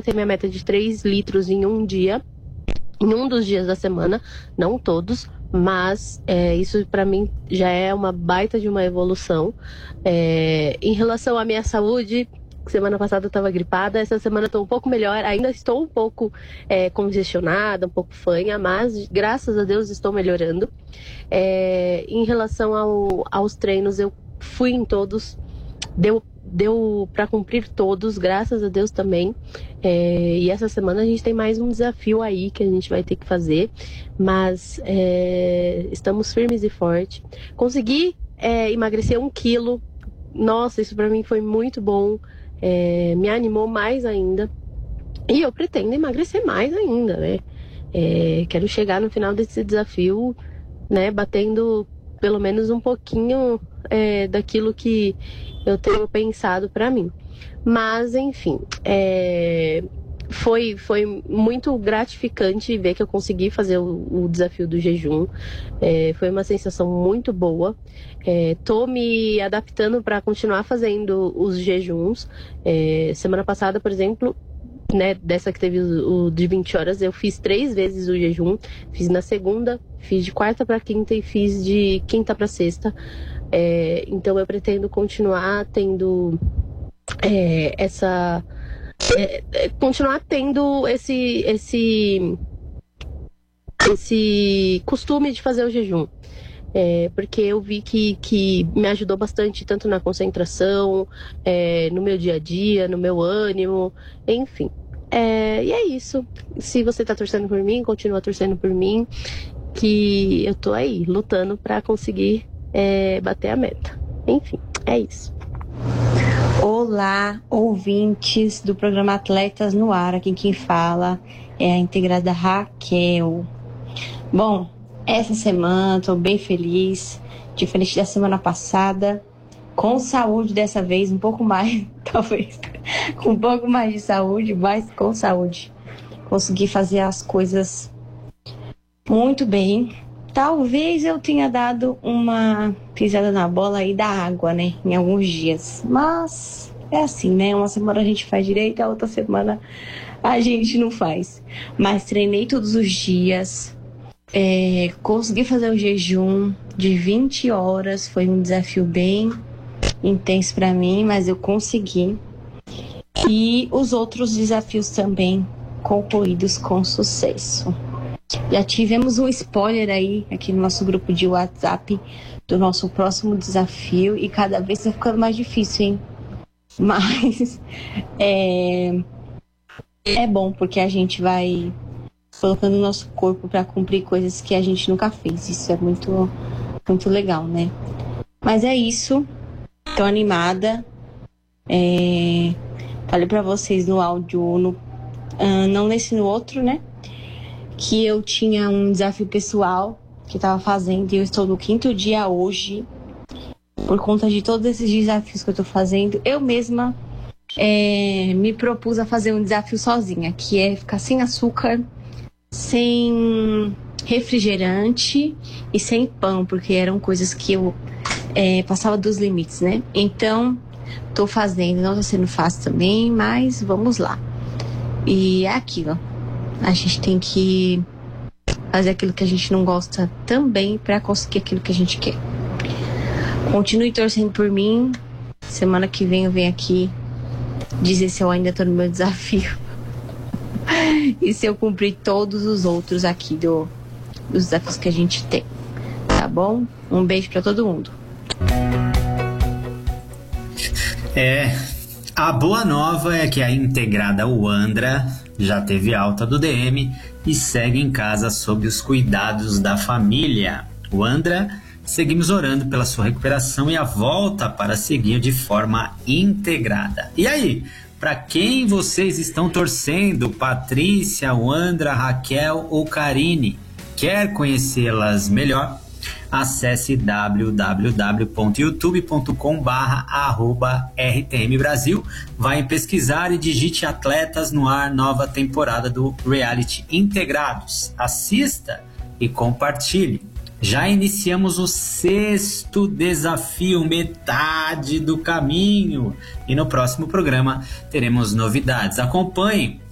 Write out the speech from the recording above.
bater minha meta de 3 litros em um dia, em um dos dias da semana, não todos, mas isso pra mim já é uma baita de uma evolução. Em relação à minha saúde, semana passada eu estava gripada, essa semana eu tô um pouco melhor, ainda estou um pouco congestionada, um pouco fanha, mas graças a Deus estou melhorando. Em relação aos treinos, eu fui em todos, deu para cumprir todos, graças a Deus também. E essa semana a gente tem mais um desafio aí que a gente vai ter que fazer, mas estamos firmes e fortes. Consegui emagrecer 1 quilo. Nossa, isso para mim foi muito bom. Me animou mais ainda. E eu pretendo emagrecer mais ainda, né? Quero chegar no final desse desafio, né, batendo pelo menos um pouquinho daquilo que eu tenho pensado pra mim. Mas, enfim, foi muito gratificante ver que eu consegui fazer o desafio do jejum. Foi uma sensação muito boa. Tô me adaptando para continuar fazendo os jejuns. Semana passada, por exemplo, né, dessa que teve o de 20 horas, eu fiz 3 vezes o jejum. Fiz na segunda, fiz de quarta para quinta e fiz de quinta para sexta. Então eu pretendo continuar tendo continuar tendo esse costume de fazer o jejum. Porque eu vi que me ajudou bastante, tanto na concentração, no meu dia a dia, no meu ânimo, enfim. E é isso. Se você tá torcendo por mim, continua torcendo por mim, que eu tô aí, lutando pra conseguir bater a meta. Enfim, é isso. Olá, ouvintes do programa Atletas no Ar. Aqui quem fala é a integrada Raquel. Bom, essa semana estou bem feliz, diferente da semana passada, com saúde dessa vez, um pouco mais, talvez, com um pouco mais de saúde, mas com saúde. Consegui fazer as coisas muito bem. Talvez eu tenha dado uma pisada na bola aí da água, né, em alguns dias. Mas é assim, né, uma semana a gente faz direito, a outra semana a gente não faz. Mas treinei todos os dias. Consegui fazer o jejum de 20 horas, foi um desafio bem intenso para mim, mas eu consegui. E os outros desafios também concluídos com sucesso. Já tivemos um spoiler aí aqui no nosso grupo de WhatsApp do nosso próximo desafio e cada vez está ficando mais difícil, hein? Mas é bom porque a gente vai colocando o nosso corpo para cumprir coisas que a gente nunca fez. Isso é muito, muito legal, né? Mas é isso. Tô animada. Falei para vocês no áudio, não nesse, no outro, né? Que eu tinha um desafio pessoal que eu tava fazendo e eu estou no 5º dia hoje. Por conta de todos esses desafios que eu tô fazendo, eu mesma me propus a fazer um desafio sozinha, que é ficar sem açúcar, sem refrigerante e sem pão, porque eram coisas que eu passava dos limites, né? Então, tô fazendo, não tá sendo fácil também, mas vamos lá. E é aquilo, a gente tem que fazer aquilo que a gente não gosta também para conseguir aquilo que a gente quer. Continue torcendo por mim. Semana que vem eu venho aqui dizer se eu ainda tô no meu desafio e se eu cumprir todos os outros aqui dos desafios que a gente tem, tá bom? Um beijo pra todo mundo. A boa nova é que a integrada Wandra já teve alta do DM e segue em casa sob os cuidados da família. Wandra, seguimos orando pela sua recuperação e a volta para seguir de forma integrada. E aí, para quem vocês estão torcendo? Patrícia, Wandra, Raquel ou Karine? Quer conhecê-las melhor? Acesse www.youtube.com/@rtmbrasil, vai em pesquisar e digite Atletas no Ar, nova temporada do reality Integrados. Assista e compartilhe. Já iniciamos o 6º desafio, metade do caminho. E no próximo programa teremos novidades. Acompanhem